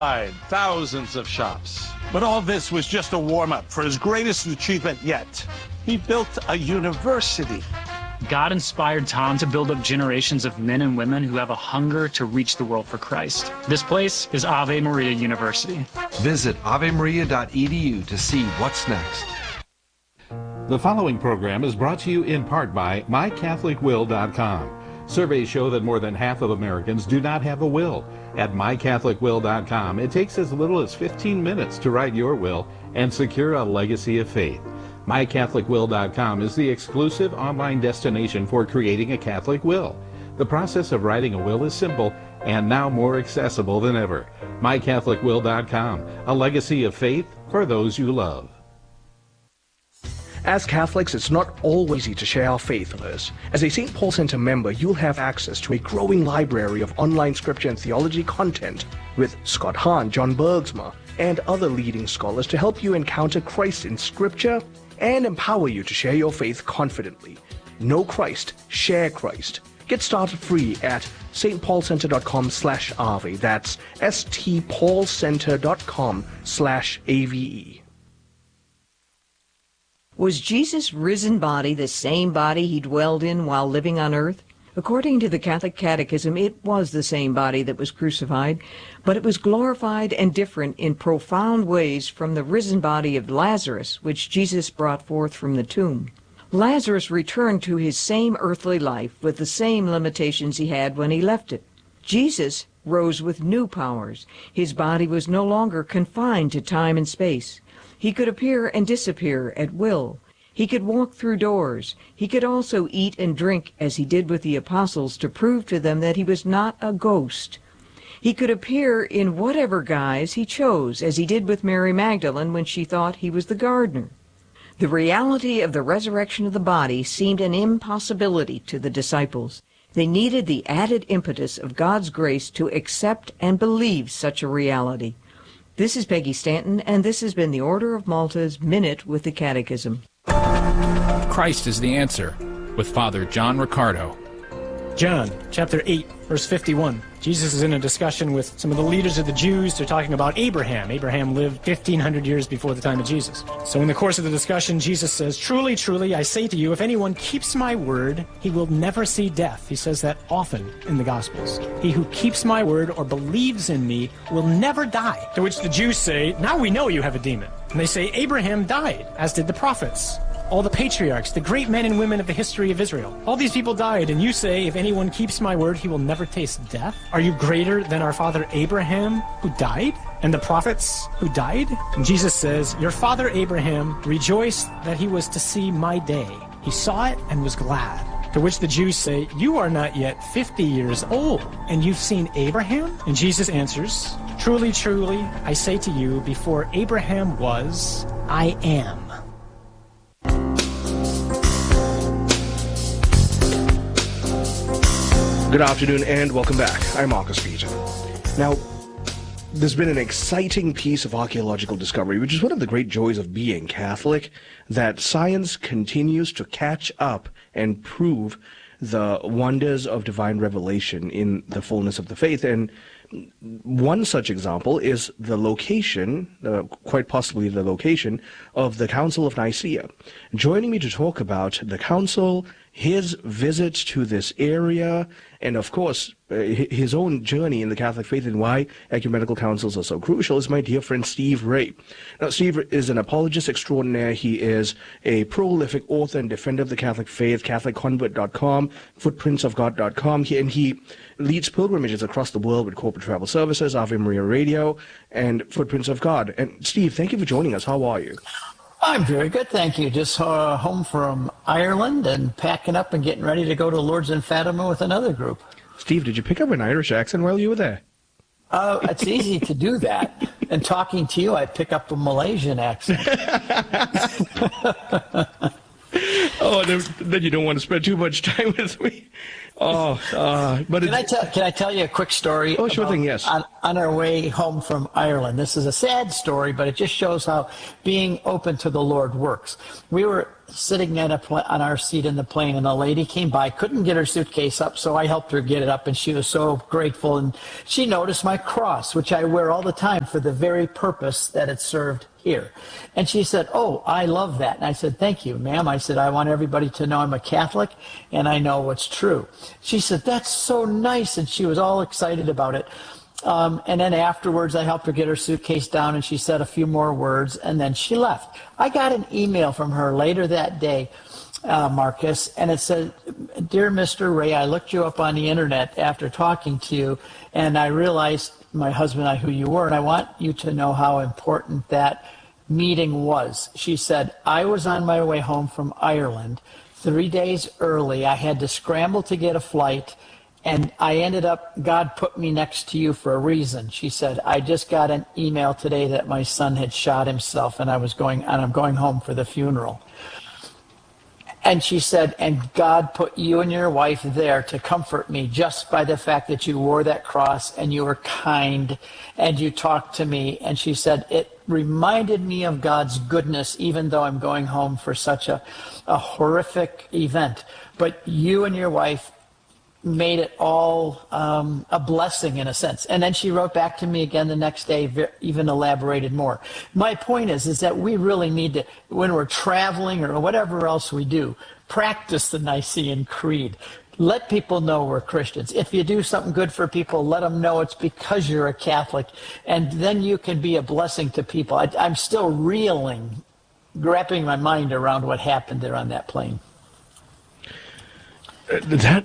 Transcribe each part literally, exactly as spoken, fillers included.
Thousands of shops. But all this was just a warm-up for his greatest achievement yet. He built a university. God inspired Tom to build up generations of men and women who have a hunger to reach the world for Christ. This place is Ave Maria University. Visit ave maria dot e d u to see what's next. The following program is brought to you in part by my catholic will dot com. Surveys show that more than half of Americans do not have a will. At my catholic will dot com, it takes as little as fifteen minutes to write your will and secure a legacy of faith. my catholic will dot com is the exclusive online destination for creating a Catholic will. The process of writing a will is simple and now more accessible than ever. my catholic will dot com, a legacy of faith for those you love. As Catholics, it's not always easy to share our faith with others. As a Saint Paul Center member, you'll have access to a growing library of online scripture and theology content with Scott Hahn, John Bergsma, and other leading scholars to help you encounter Christ in scripture and empower you to share your faith confidently. Know Christ, share Christ. Get started free at st paul center dot com slash ave. That's s t paul center dot com slash A V E. Was Jesus' risen body the same body he dwelled in while living on earth? According to the Catholic Catechism, it was the same body that was crucified, but it was glorified and different in profound ways from the risen body of Lazarus, which Jesus brought forth from the tomb. Lazarus returned to his same earthly life with the same limitations he had when he left it. Jesus rose with new powers. His body was no longer confined to time and space. He could appear and disappear at will. He could walk through doors. He could also eat and drink as he did with the apostles to prove to them that he was not a ghost. He could appear in whatever guise he chose, as he did with Mary Magdalene when she thought he was the gardener. The reality of the resurrection of the body seemed an impossibility to the disciples. They needed the added impetus of God's grace to accept and believe such a reality. This is Peggy Stanton, and this has been the Order of Malta's Minute with the Catechism. Christ is the answer, with Father John Riccardo. John, chapter eight, verse fifty-one. Jesus is in a discussion with some of the leaders of the Jews. They're talking about Abraham. Abraham lived fifteen hundred years before the time of Jesus. So in the course of the discussion, Jesus says, "Truly, truly, I say to you, if anyone keeps my word, he will never see death." He says that often in the Gospels. "He who keeps my word or believes in me will never die." To which the Jews say, "Now we know you have a demon." And they say, "Abraham died, as did the prophets. All the patriarchs, the great men and women of the history of Israel. All these people died, and you say, if anyone keeps my word, he will never taste death? Are you greater than our father Abraham, who died? And the prophets who died?" And Jesus says, "Your father Abraham rejoiced that he was to see my day. He saw it and was glad." To which the Jews say, "You are not yet fifty years old, and you've seen Abraham?" And Jesus answers, "Truly, truly, I say to you, before Abraham was, I am." Good afternoon and welcome back. I'm Marcus Peter. Now, there's been an exciting piece of archaeological discovery, which is one of the great joys of being Catholic, that science continues to catch up and prove the wonders of divine revelation in the fullness of the faith. And one such example is the location, uh, quite possibly the location, of the Council of Nicaea. Joining me to talk about the Council, his visit to this area, and of course, uh, his own journey in the Catholic faith and why ecumenical councils are so crucial is my dear friend Steve Ray. Now, Steve is an apologist extraordinaire. He is a prolific author and defender of the Catholic faith, catholic convert dot com, footprints of god dot com, he, and he leads pilgrimages across the world with Corporate Travel Services, Ave Maria Radio, and Footprints of God. And Steve, thank you for joining us. How are you? I'm very good, thank you. Just uh, home from Ireland and packing up and getting ready to go to Lourdes and Fatima with another group. Steve, did you pick up an Irish accent while you were there? Uh, it's easy to do that. And talking to you, I pick up a Malaysian accent. Oh, then, then you don't want to spend too much time with me. Oh, uh, but can I tell? Can I tell you a quick story? Oh, sure thing. Yes. On, on our way home from Ireland, this is a sad story, but it just shows how being open to the Lord works. We were sitting at a pl- on our seat in the plane, and a lady came by, couldn't get her suitcase up, so I helped her get it up, and she was so grateful. And she noticed my cross, which I wear all the time for the very purpose that it served here. And she said, "Oh, I love that." And I said, "Thank you, ma'am." I said, "I want everybody to know I'm a Catholic, and I know what's true." She said, "That's so nice," and she was all excited about it. Um, and then afterwards, I helped her get her suitcase down, and she said a few more words, and then she left. I got an email from her later that day, uh, Marcus, and it said, "Dear Mister Ray, I looked you up on the internet after talking to you, and I realized, my husband and I, who you were, and I want you to know how important that meeting was." She said, "I was on my way home from Ireland three days early. I had to scramble to get a flight, and I ended up, God put me next to you for a reason." She said, "I just got an email today that my son had shot himself, and I was going, and I'm going home for the funeral." And she said, "And God put you and your wife there to comfort me just by the fact that you wore that cross, and you were kind, and you talked to me." And she said, "It reminded me of God's goodness, even though I'm going home for such a, a horrific event. But you and your wife made it all um, a blessing in a sense." And then she wrote back to me again the next day, even elaborated more. My point is, is that we really need to, when we're traveling or whatever else we do, practice the Nicene Creed. Let people know we're Christians. If you do something good for people, let them know it's because you're a Catholic, and then you can be a blessing to people. I, I'm still reeling, wrapping my mind around what happened there on that plane. Uh, that...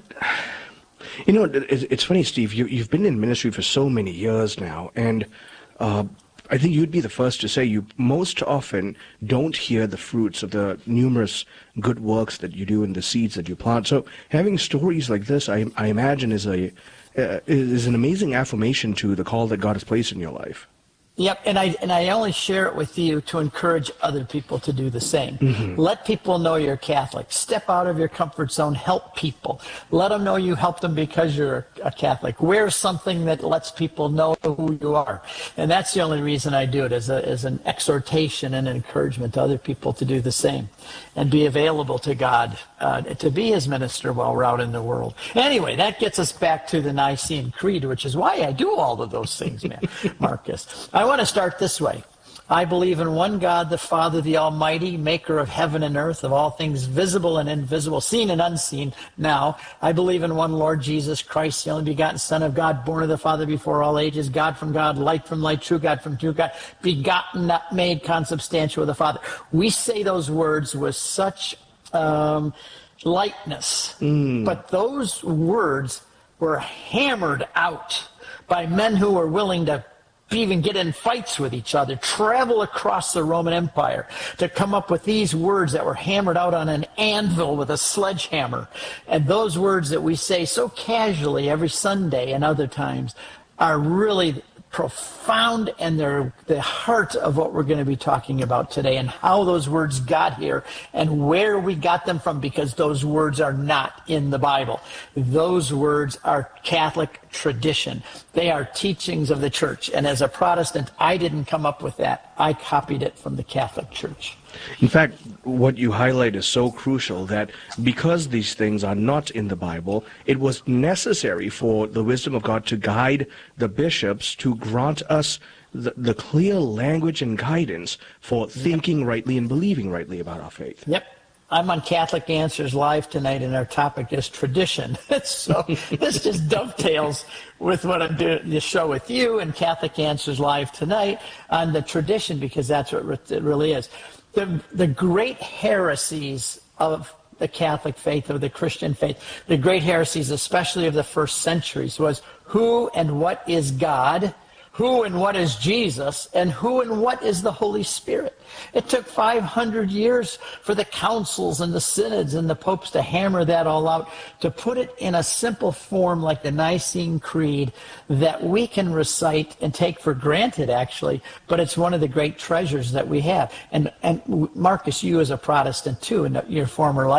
You know, it's funny, Steve, you, you've been in ministry for so many years now, and uh, I think you'd be the first to say you most often don't hear the fruits of the numerous good works that you do and the seeds that you plant. So having stories like this, I, I imagine, is a uh, is an amazing affirmation to the call that God has placed in your life. Yep, and I and I only share it with you to encourage other people to do the same. Mm-hmm. Let people know you're Catholic. Step out of your comfort zone. Help people. Let them know you help them because you're a Catholic. Wear something that lets people know who you are. And that's the only reason I do it, as, a, as an exhortation and an encouragement to other people to do the same and be available to God, uh, to be his minister while we're out in the world. Anyway, that gets us back to the Nicene Creed, which is why I do all of those things, man, Marcus. I I want to start this way. I believe in one God, the Father, the Almighty, maker of heaven and earth, of all things visible and invisible, seen and unseen. Now, I believe in one Lord Jesus Christ, the only begotten Son of God, born of the Father before all ages, God from God, light from light, true God from true God, begotten, not made, consubstantial with the Father. We say those words with such um, lightness, mm. but those words were hammered out by men who were willing to even get in fights with each other, travel across the Roman Empire to come up with these words that were hammered out on an anvil with a sledgehammer. And those words that we say so casually every Sunday and other times are really profound, and they're the heart of what we're going to be talking about today, and how those words got here and where we got them from, because those words are not in the Bible. Those words are Catholic tradition. They are teachings of the Church. And as a Protestant, I didn't come up with that. I copied it from the Catholic Church. In fact, what you highlight is so crucial, that because these things are not in the Bible, it was necessary for the wisdom of God to guide the bishops to grant us the, the clear language and guidance for thinking rightly and believing rightly about our faith. Yep. I'm on Catholic Answers Live tonight, and our topic is tradition. So this just dovetails with what I'm doing, the show with you and Catholic Answers Live tonight on the tradition, because that's what it really is. The, the great heresies of the Catholic faith, of the Christian faith, the great heresies, especially of the first centuries, was who and what is God, who and what is Jesus, and who and what is the Holy Spirit. It took five hundred years for the councils and the synods and the popes to hammer that all out, to put it in a simple form like the Nicene Creed that we can recite and take for granted, actually, but it's one of the great treasures that we have. And, and Marcus, you as a Protestant too, in your former life,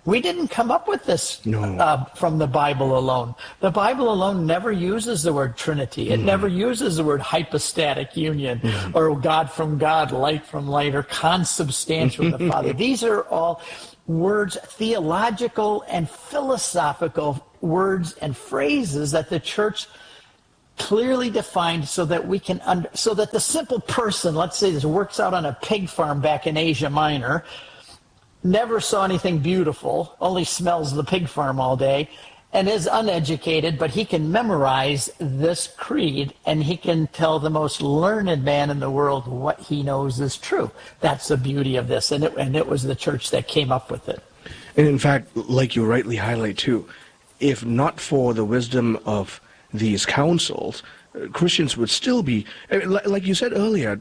We didn't come up with this no. uh, from the Bible alone. The Bible alone never uses the word Trinity. It mm. never uses the word hypostatic union mm. or God from God, light from light, or consubstantial with the Father. These are all words, theological and philosophical words and phrases that the church clearly defined so that we can under, so that the simple person, let's say this works out on a pig farm back in Asia Minor, never saw anything beautiful, only smells the pig farm all day, and is uneducated, but he can memorize this creed, and he can tell the most learned man in the world what he knows is true. That's the beauty of this, and it, and it was the church that came up with it. And in fact, like you rightly highlight too, if not for the wisdom of these councils, uh, Christians would still be, uh, like, like you said earlier,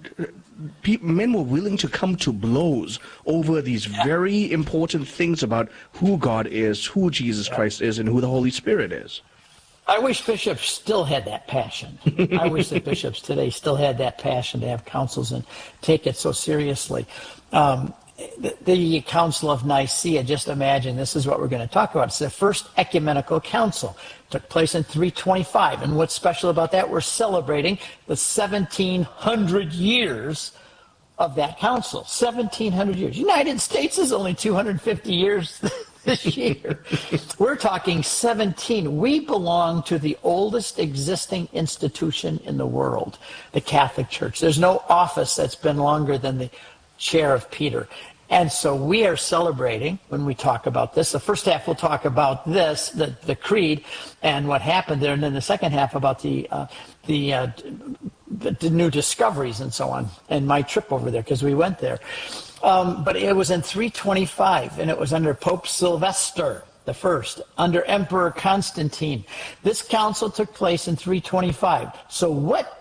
pe men were willing to come to blows over these yeah. very important things about who God is, who Jesus yeah. Christ is, and who the Holy Spirit is. I wish bishops still had that passion. I wish that bishops today still had that passion to have councils and take it so seriously. Um, the, the Council of Nicaea, just imagine, this is what we're going to talk about. It's the first ecumenical council. It took place in three twenty-five. And what's special about that? We're celebrating the seventeen hundred years of that council. seventeen hundred years. United States is only two hundred fifty years this year. We're talking seventeen. We belong to the oldest existing institution in the world, the Catholic Church. There's no office that's been longer than the chair of Peter. And so we are celebrating when we talk about this. The first half we'll talk about this, the, the creed, and what happened there, and then the second half about the uh, the, uh, the the new discoveries and so on, and my trip over there, because we went there. Um, but it was in three twenty-five, and it was under Pope Sylvester the First, under Emperor Constantine. This council took place in three twenty-five. So what?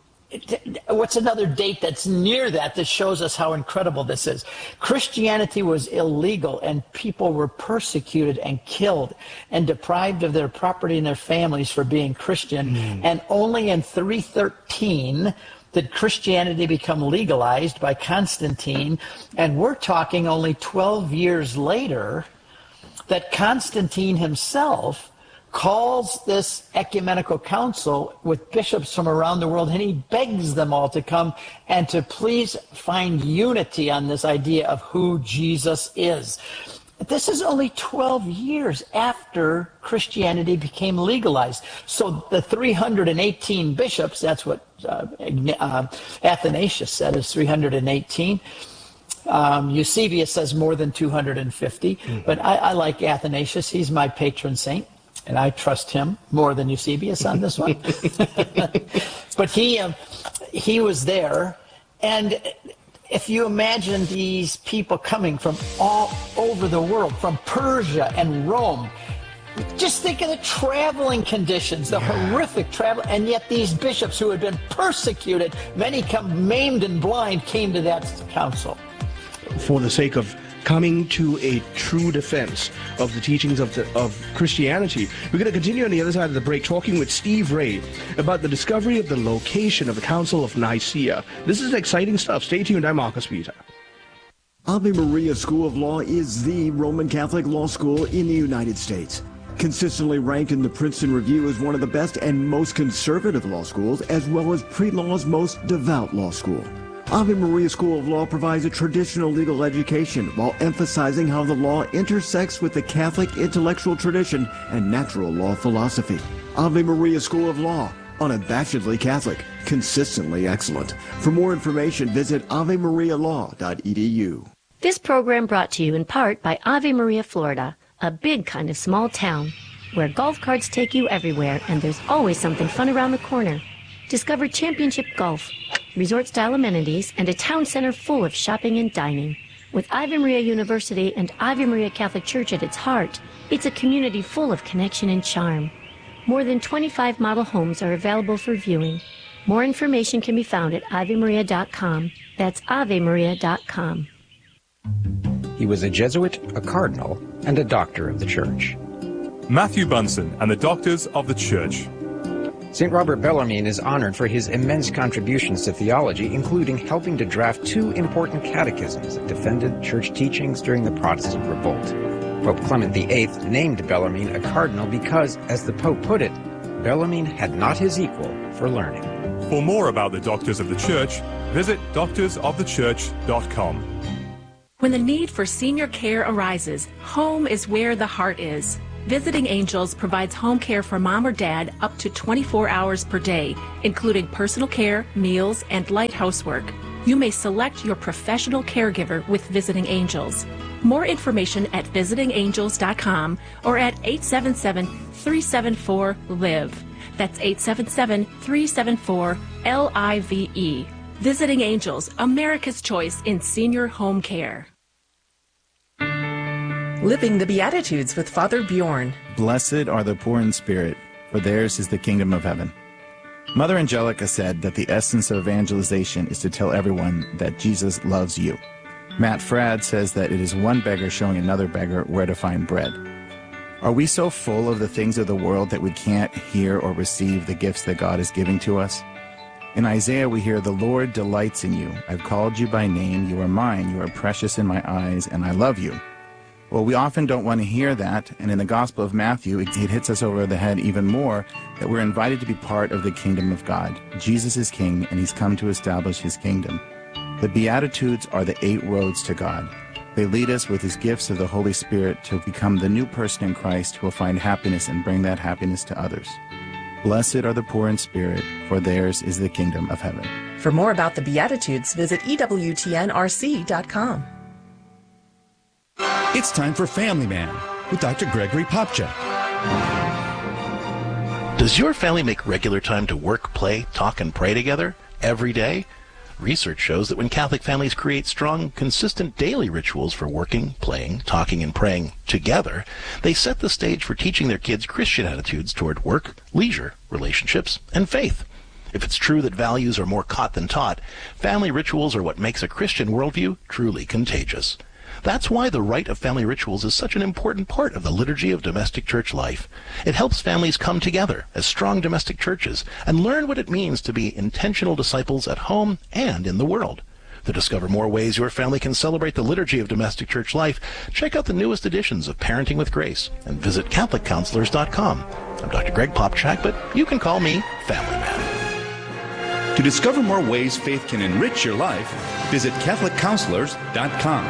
What's another date that's near that that shows us how incredible this is? Christianity was illegal, and people were persecuted and killed and deprived of their property and their families for being Christian. Mm. And only in three thirteen did Christianity become legalized by Constantine. And we're talking only twelve years later that Constantine himself calls this ecumenical council with bishops from around the world, and he begs them all to come and to please find unity on this idea of who Jesus is. This is only twelve years after Christianity became legalized. So the three hundred eighteen bishops, that's what uh, uh, Athanasius said, is three hundred eighteen. Um, Eusebius says more than two hundred fifty, mm-hmm. but I, I like Athanasius. He's my patron saint. And I trust him more than Eusebius on this one. But he, um, he was there. And if you imagine these people coming from all over the world, from Persia and Rome, just think of the traveling conditions, the horrific travel. And yet these bishops who had been persecuted, many come maimed and blind, came to that council. For the sake of coming to a true defense of the teachings of, the, of Christianity. We're going to continue on the other side of the break talking with Steve Ray about the discovery of the location of the Council of Nicaea. This is exciting stuff. Stay tuned. I'm Marcus Peter. Ave Maria School of Law is the Roman Catholic law school in the United States. Consistently ranked in the Princeton Review as one of the best and most conservative law schools, as well as pre-law's most devout law school. Ave Maria School of Law provides a traditional legal education while emphasizing how the law intersects with the Catholic intellectual tradition and natural law philosophy. Ave Maria School of Law, unabashedly Catholic, consistently excellent. For more information, visit ave maria law dot e d u. This program brought to you in part by Ave Maria, Florida, a big kind of small town where golf carts take you everywhere and there's always something fun around the corner. Discover championship golf, resort-style amenities, and a town center full of shopping and dining. With Ave Maria University and Ave Maria Catholic Church at its heart, it's a community full of connection and charm. More than twenty-five model homes are available for viewing. More information can be found at ave maria dot com. That's ave maria dot com. He was a Jesuit, a cardinal, and a doctor of the Church. Matthew Bunson and the Doctors of the Church. Saint Robert Bellarmine is honored for his immense contributions to theology, including helping to draft two important catechisms that defended church teachings during the Protestant revolt. Pope Clement the Eighth named Bellarmine a cardinal because, as the Pope put it, Bellarmine had not his equal for learning. For more about the Doctors of the Church, visit doctors of the church dot com. When the need for senior care arises, home is where the heart is. Visiting Angels provides home care for mom or dad up to twenty-four hours per day, including personal care, meals, and light housework. You may select your professional caregiver with Visiting Angels. More information at visiting angels dot com or at eight seven seven, three seven four, L I V E. That's eight seven seven, three seven four, L I V E. Visiting Angels, America's choice in senior home care. Living the Beatitudes with Father Bjorn. Blessed are the poor in spirit, for theirs is the kingdom of heaven. Mother Angelica said that the essence of evangelization is to tell everyone that Jesus loves you. Matt Fradd says that it is one beggar showing another beggar where to find bread. Are we so full of the things of the world that we can't hear or receive the gifts that God is giving to us? In Isaiah we hear, "The Lord delights in you. I've called you by name. You are mine. You are precious in my eyes, and I love you." Well, we often don't want to hear that, and in the Gospel of Matthew, it, it hits us over the head even more that we're invited to be part of the kingdom of God. Jesus is king, and he's come to establish his kingdom. The Beatitudes are the eight roads to God. They lead us with his gifts of the Holy Spirit to become the new person in Christ who will find happiness and bring that happiness to others. Blessed are the poor in spirit, for theirs is the kingdom of heaven. For more about the Beatitudes, visit E W T N R C dot com. It's time for Family Man with Doctor Gregory Popcak. Does your family make regular time to work, play, talk, and pray together every day? Research shows that when Catholic families create strong, consistent daily rituals for working, playing, talking, and praying together, they set the stage for teaching their kids Christian attitudes toward work, leisure, relationships, and faith. If it's true that values are more caught than taught, family rituals are what makes a Christian worldview truly contagious. That's why the rite of family rituals is such an important part of the liturgy of domestic church life. It helps families come together as strong domestic churches and learn what it means to be intentional disciples at home and in the world. To discover more ways your family can celebrate the liturgy of domestic church life, check out the newest editions of Parenting with Grace and visit Catholic Counselors dot com. I'm Doctor Greg Popcak, but you can call me Family Man. To discover more ways faith can enrich your life, visit Catholic Counselors dot com.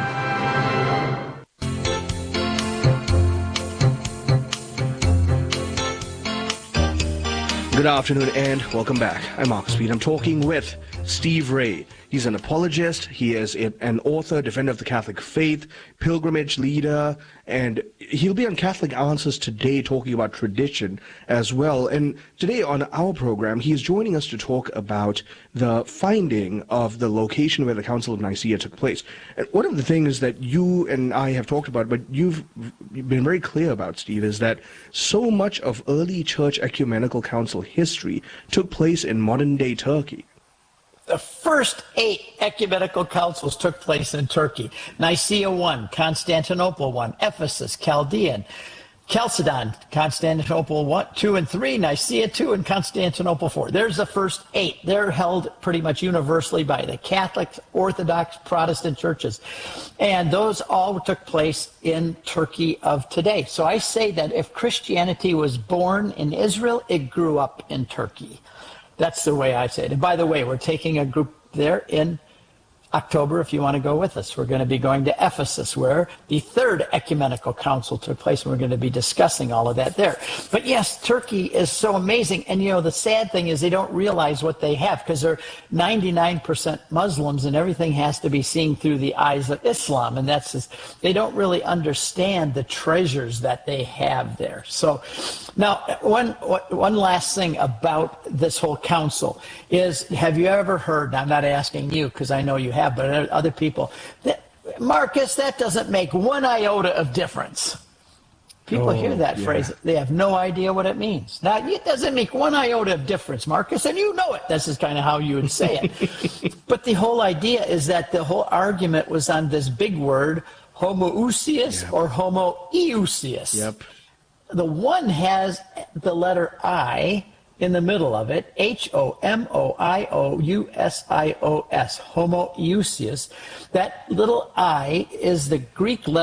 Good afternoon and welcome back. I'm Marcus Speed. I'm talking with Steve Ray. He's an apologist. He is an author, defender of the Catholic faith, pilgrimage leader, and he'll be on Catholic Answers today talking about tradition as well. And today on our program, he's joining us to talk about the finding of the location where the Council of Nicaea took place. And one of the things that you and I have talked about, but you've been very clear about, Steve, is that so much of early church ecumenical council history took place in modern-day Turkey. The first eight ecumenical councils took place in Turkey. Nicaea one, Constantinople one, Ephesus, Chaldean, Chalcedon, Constantinople one, two and three, Nicaea two, and Constantinople four. There's the first eight. They're held pretty much universally by the Catholic, Orthodox, Protestant churches. And those all took place in Turkey of today. So I say that if Christianity was born in Israel, it grew up in Turkey. That's the way I say it. And by the way, we're taking a group there in October if you want to go with us. We're going to be going to Ephesus, where the third ecumenical council took place, and we're going to be discussing all of that there. But yes, Turkey is so amazing. And, you know, the sad thing is they don't realize what they have, because they're ninety-nine percent Muslims, and everything has to be seen through the eyes of Islam. And that's just, they don't really understand the treasures that they have there. So now, one, one last thing about this whole council is, have you ever heard, I'm not asking you because I know you have, but other people, that, Marcus, that doesn't make one iota of difference. People oh, hear that yeah. phrase, they have no idea what it means. Now, it doesn't make one iota of difference, Marcus, and you know it. This is kind of how you would say it. But the whole idea is that the whole argument was on this big word, homoousios yep. or homoiousios. Yep. The one has the letter I in the middle of it, H O M O I O U S I O S, homoousios. That little I is the Greek letter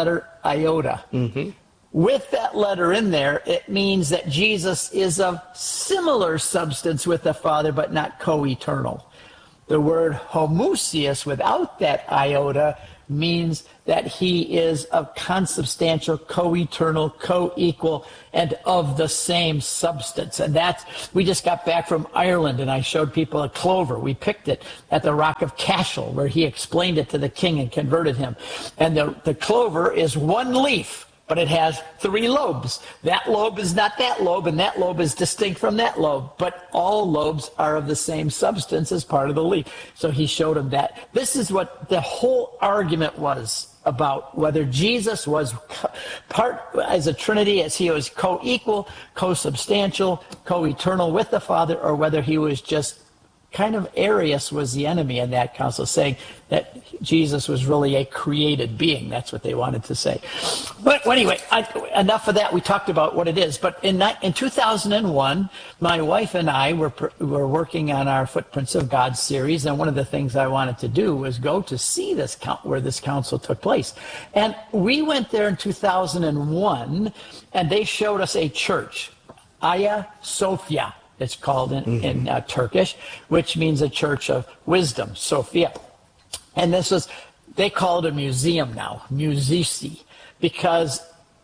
iota. Mm-hmm. With that letter in there, it means that Jesus is of similar substance with the Father, but not co-eternal. The word homoousios without that iota means that he is of consubstantial, co-eternal, co-equal, and of the same substance. And that's, we just got back from Ireland, and I showed people a clover. We picked it at the Rock of Cashel, where he explained it to the king and converted him. And the, the clover is one leaf, but it has three lobes. That lobe is not that lobe, and that lobe is distinct from that lobe. But all lobes are of the same substance as part of the leaf. So he showed him that. This is what the whole argument was about, whether Jesus was part as a Trinity, as he was co-equal, co-substantial, co-eternal with the Father, or whether he was just kind of Arius was the enemy in that council, saying that Jesus was really a created being. That's what they wanted to say. But anyway, I, enough of that. We talked about what it is. But in, in two thousand one, my wife and I were, were working on our Footprints of God series, and one of the things I wanted to do was go to see this where this council took place. And we went there in two thousand one, and they showed us a church, Hagia Sophia. It's called in, mm-hmm. in uh, Turkish, which means a church of wisdom, Sophia. And this was, they call it a museum now, museici, because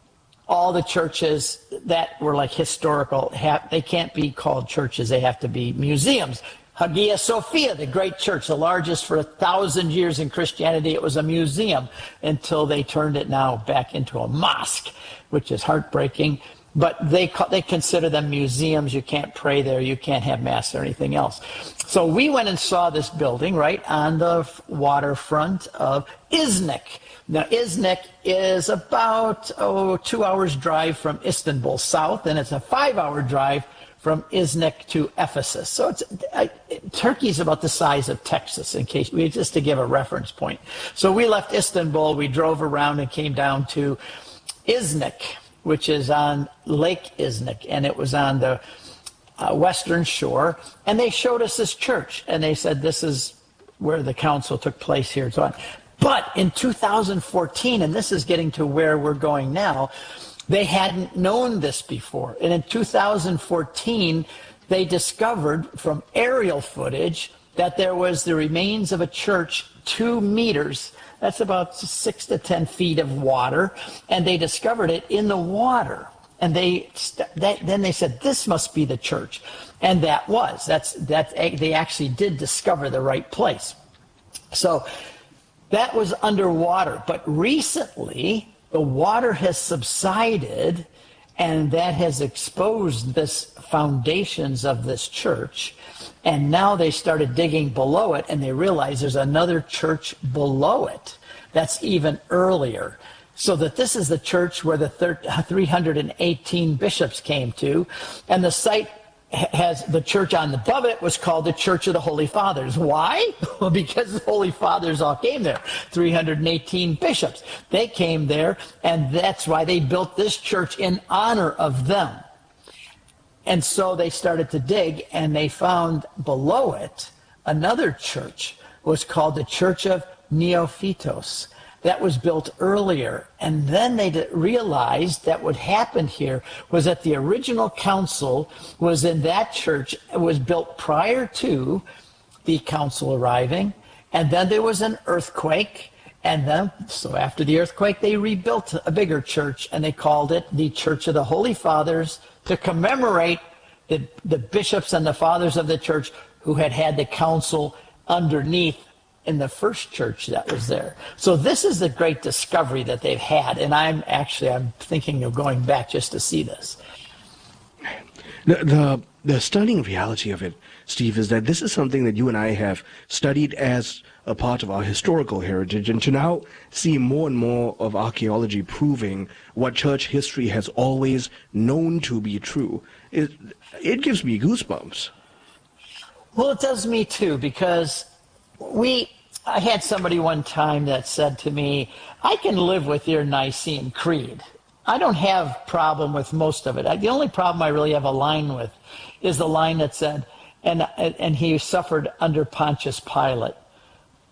all the churches that were like historical, have, they can't be called churches, they have to be museums. Hagia Sophia, the great church, the largest for a thousand years in Christianity, it was a museum until they turned it now back into a mosque, which is heartbreaking. But they they consider them museums. You can't pray there. You can't have mass or anything else. So we went and saw this building right on the waterfront of Iznik. Now, Iznik is about oh, two hours drive from Istanbul south, and it's a five-hour drive from Iznik to Ephesus. So it's uh, Turkey's about the size of Texas, in case we just to give a reference point. So we left Istanbul. We drove around and came down to Iznik, which is on Lake Iznik, and it was on the uh, western shore. And they showed us this church, and they said this is where the council took place here and so on. But in two thousand fourteen, and this is getting to where we're going now, they hadn't known this before. And in two thousand fourteen, they discovered from aerial footage that there was the remains of a church two meters. That's about six to ten feet of water, and they discovered it in the water. And they, that, then they said, this must be the church. And that was. That's, that, they actually did discover the right place. So that was underwater. But recently, the water has subsided, and that has exposed this foundations of this church. And now they started digging below it, and they realized there's another church below it that's even earlier. So that this is the church where the three hundred eighteen bishops came to, and the site has the church on above it was called the Church of the Holy Fathers. Why? Well, because the Holy Fathers all came there, three hundred eighteen bishops. They came there, and that's why they built this church in honor of them. And so they started to dig, and they found below it another church. It was called the Church of Neophytos. That was built earlier. And then they realized that what happened here was that the original council was in that church. It was built prior to the council arriving. And then there was an earthquake. And then, so after the earthquake, they rebuilt a bigger church, and they called it the Church of the Holy Fathers to commemorate the, the bishops and the fathers of the church who had had the council underneath in the first church that was there. So this is the great discovery that they've had, and I'm actually, I'm thinking of going back just to see this. The, the, the stunning reality of it, Steve, is that this is something that you and I have studied as a part of our historical heritage, and to now see more and more of archaeology proving what church history has always known to be true, it, it gives me goosebumps. Well, it does me too, because we, I had somebody one time that said to me, I can live with your Nicene Creed. I don't have problem with most of it. I, the only problem I really have a line with is the line that said, and, and he suffered under Pontius Pilate.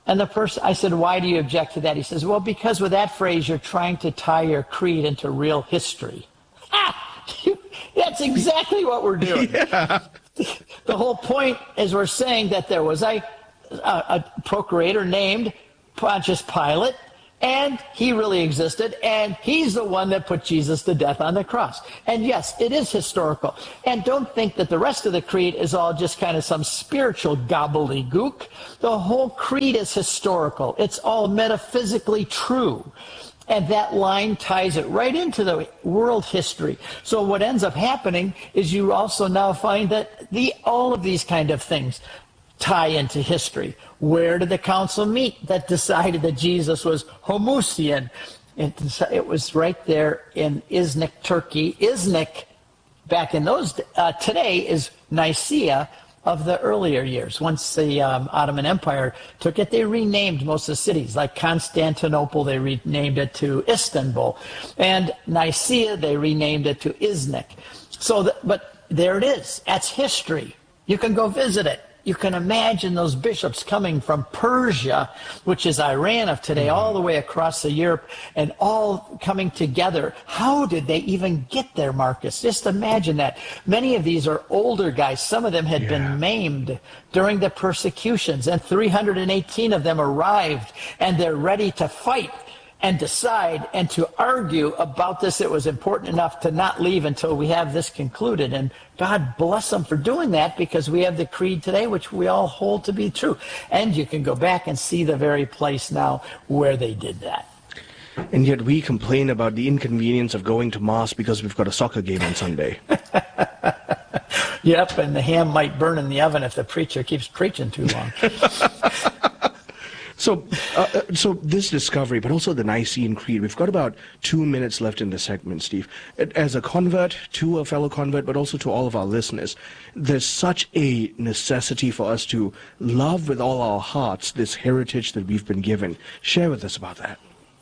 And the person, I said, why do you object to that? He says, well, because with that phrase, you're trying to tie your creed into real history. Ah, that's exactly what we're doing. Yeah. The whole point is we're saying that there was a, a, a procurator named Pontius Pilate, and he really existed, and he's the one that put Jesus to death on the cross. And yes, it is historical. And don't think that the rest of the creed is all just kind of some spiritual gobbledygook. The whole creed is historical. It's all metaphysically true. And that line ties it right into the world history. So what ends up happening is you also now find that the all of these kind of things tie into history. Where did the council meet that decided that Jesus was Homoousian? It, it was right there in Iznik, Turkey. Iznik, back in those, uh, today is Nicaea of the earlier years. Once the um, Ottoman Empire took it, they renamed most of the cities. Like Constantinople, they renamed it to Istanbul. And Nicaea, they renamed it to Iznik. So, the, but there it is. That's history. You can go visit it. You can imagine those bishops coming from Persia, which is Iran of today, all the way across the Europe, and all coming together. How did they even get there, Marcus? Just imagine that. Many of these are older guys. Some of them had yeah. been maimed during the persecutions, and three hundred eighteen of them arrived, and they're ready to fight and decide and to argue about this. It was important enough to not leave until we have this concluded. And God bless them for doing that, because we have the creed today, which we all hold to be true. And you can go back and see the very place now where they did that. And yet we complain about the inconvenience of going to Mass because we've got a soccer game on Sunday. Yep, and the ham might burn in the oven if the preacher keeps preaching too long. So, uh, so this discovery, but also the Nicene Creed, we've got about two minutes left in the segment, Steve. As a convert, to a fellow convert, but also to all of our listeners, there's such a necessity for us to love with all our hearts this heritage that we've been given. Share with us about that.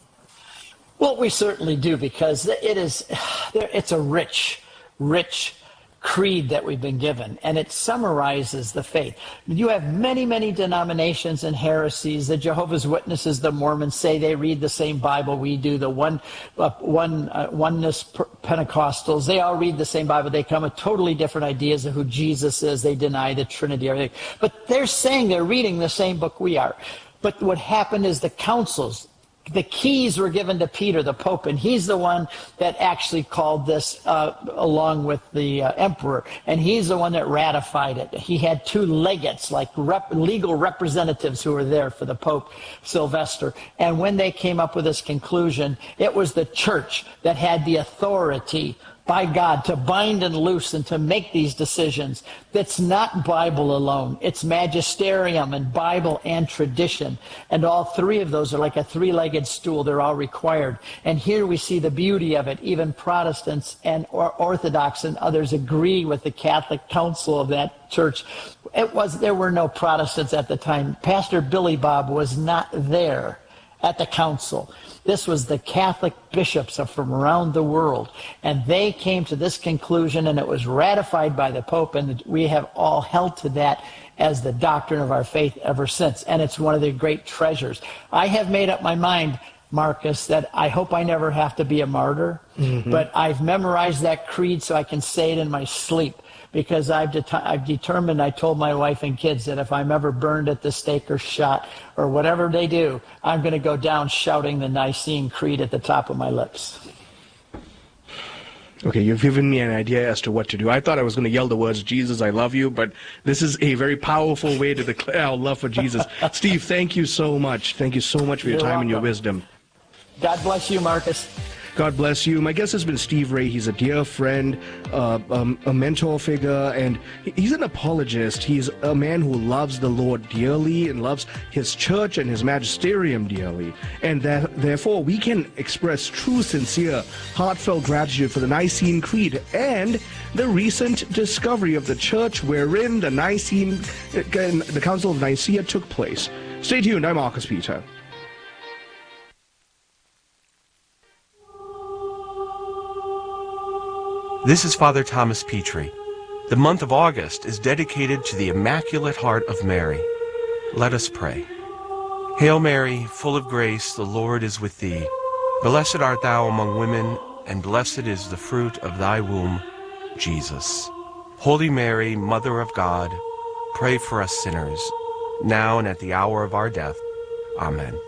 Well, we certainly do, because it is, it's a rich, rich creed that we've been given, and it summarizes the faith. You have many, many denominations and heresies. The Jehovah's Witnesses, the Mormons say they read the same Bible we do. The one, uh, one uh, oneness Pentecostals, they all read the same Bible. They come with totally different ideas of who Jesus is. They deny the Trinity, everything. But they're saying they're reading the same book we are. But what happened is the councils, the keys were given to Peter, the Pope, and he's the one that actually called this uh, along with the uh, emperor, and he's the one that ratified it. He had two legates, like rep legal representatives who were there for the Pope, Sylvester, and when they came up with this conclusion, it was the church that had the authority by God to bind and loose and to make these decisions. That's not Bible alone. It's magisterium and Bible and tradition. And all three of those are like a three-legged stool. They're all required. And here we see the beauty of it. Even Protestants and or Orthodox and others agree with the Catholic Council of that church. It was, there were no Protestants at the time. Pastor Billy Bob was not there at the council. This was the Catholic bishops from around the world, and they came to this conclusion, and it was ratified by the Pope, and we have all held to that as the doctrine of our faith ever since, and it's one of the great treasures. I have made up my mind, Marcus, that I hope I never have to be a martyr, mm-hmm. but I've memorized that creed so I can say it in my sleep, because I've, de I've determined, I told my wife and kids that if I'm ever burned at the stake or shot or whatever they do, I'm going to go down shouting the Nicene Creed at the top of my lips. Okay, you've given me an idea as to what to do. I thought I was going to yell the words, Jesus, I love you, but this is a very powerful way to declare our love for Jesus. Steve, thank you so much. Thank you so much for your You're time welcome. and your wisdom. God bless you, Marcus. God bless you. My guest has been Steve Ray. He's a dear friend, uh, um, a mentor figure, and he's an apologist. He's a man who loves the Lord dearly and loves his church and his magisterium dearly. And that, therefore, we can express true, sincere, heartfelt gratitude for the Nicene Creed and the recent discovery of the church wherein the Nicene, the Council of Nicaea took place. Stay tuned. I'm Marcus Peter. This is Father Thomas Petrie. The month of August is dedicated to the Immaculate Heart of Mary. Let us pray. Hail Mary, full of grace, the Lord is with thee. Blessed art thou among women, and blessed is the fruit of thy womb, Jesus. Holy Mary, Mother of God, pray for us sinners, now and at the hour of our death. Amen.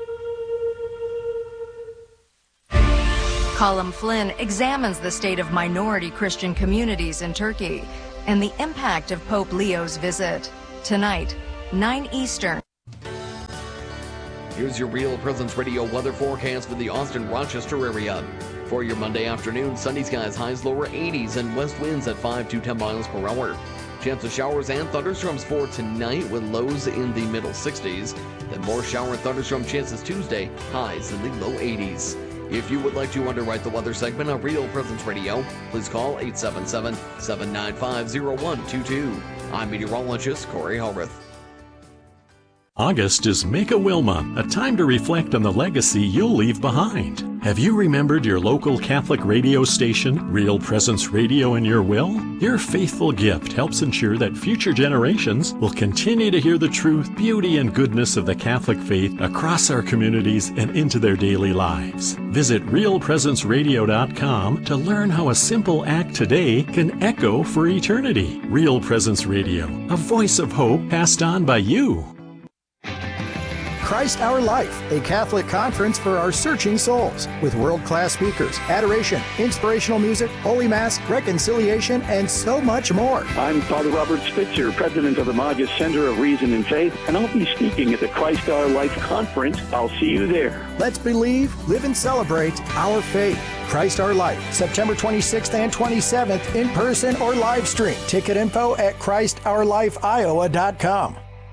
Colin Flynn examines the state of minority Christian communities in Turkey and the impact of Pope Leo's visit. Tonight, nine Eastern. Here's your Real Presence Radio weather forecast for the Austin-Rochester area. For your Monday afternoon, sunny skies, highs lower eighties, and west winds at five to ten miles per hour. Chance of showers and thunderstorms for tonight with lows in the middle sixties. Then more shower and thunderstorm chances Tuesday, highs in the low eighties. If you would like to underwrite the weather segment on Real Presence Radio, please call eight seven seven, seven nine five, zero one two two. I'm meteorologist Corey Hellrith. August is Make-A-Will Month, a time to reflect on the legacy you'll leave behind. Have you remembered your local Catholic radio station, Real Presence Radio, in your will? Your faithful gift helps ensure that future generations will continue to hear the truth, beauty, and goodness of the Catholic faith across our communities and into their daily lives. Visit real presence radio dot com to learn how a simple act today can echo for eternity. Real Presence Radio, a voice of hope passed on by you. Christ Our Life, a Catholic conference for our searching souls, with world-class speakers, adoration, inspirational music, Holy Mass, reconciliation, and so much more. I'm Father Robert Spitzer, president of the Magus Center of Reason and Faith, and I'll be speaking at the Christ Our Life conference. I'll see you there. Let's believe, live, and celebrate our faith. Christ Our Life, September twenty-sixth and twenty-seventh, in person or live stream. Ticket info at christ our life iowa dot com.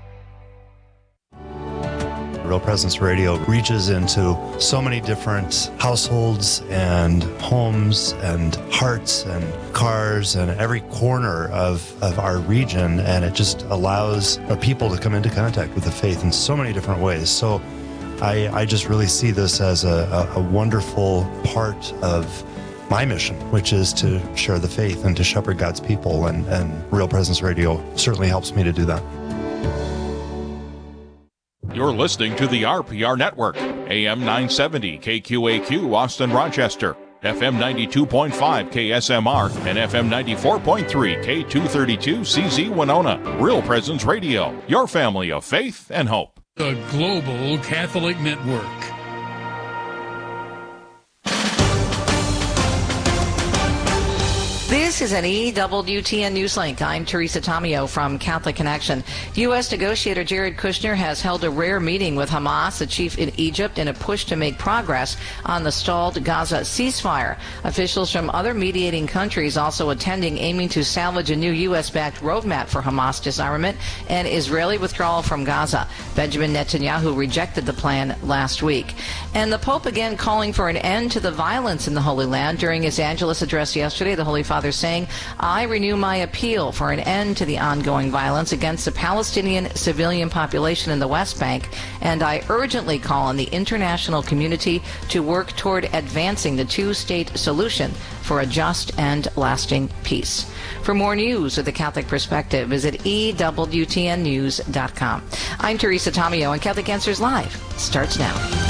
Real Presence Radio reaches into so many different households and homes and hearts and cars and every corner of, of our region, and it just allows our people to come into contact with the faith in so many different ways. So I, I just really see this as a, a, a wonderful part of my mission, which is to share the faith and to shepherd God's people, and, and Real Presence Radio certainly helps me to do that. You're listening to the R P R Network, A M nine seventy K Q A Q Austin Rochester, F M ninety-two point five K S M R, and F M ninety-four point three K two thirty-two C Z Winona. Real Presence Radio, your family of faith and hope. The Global Catholic Network. This is an E W T N Newslink. I'm Teresa Tomeo from Catholic Connection. U S negotiator Jared Kushner has held a rare meeting with Hamas, the chief in Egypt, in a push to make progress on the stalled Gaza ceasefire. Officials from other mediating countries also attending, aiming to salvage a new U S-backed roadmap for Hamas disarmament and Israeli withdrawal from Gaza. Benjamin Netanyahu rejected the plan last week. And the Pope again calling for an end to the violence in the Holy Land. During his Angelus address yesterday, the Holy Father saying, I renew my appeal for an end to the ongoing violence against the Palestinian civilian population in the West Bank, and I urgently call on the international community to work toward advancing the two-state solution for a just and lasting peace. For more news with the Catholic Perspective, visit E W T N news dot com. I'm Teresa Tomeo, and Catholic Answers Live starts now.